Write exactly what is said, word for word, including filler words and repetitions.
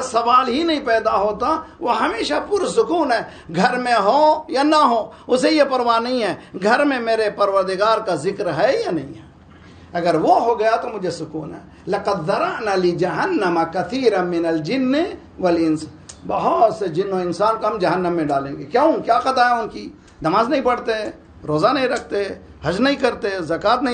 सवाल ही नहीं पैदा होता, वो हमेशा पुरसुकून है। घर में हो या ना हो उसे ये परवाह नहीं है, घर में मेरे परवरदिगार का जिक्र है या नहीं है। अगर वो हो गया तो मुझे सुकून है। लक़द ज़रअना लिजहन्नम कसीरम मिनल जिन्न वल इंस, बहुत से जिन और इंसान को हम जहन्नम में डालेंगे। क्यों? क्या क़ज़ा है उनकी? नमाज नहीं पढ़ते, रोज़ा नहीं रखते, हज नहीं करते, ज़कात नहीं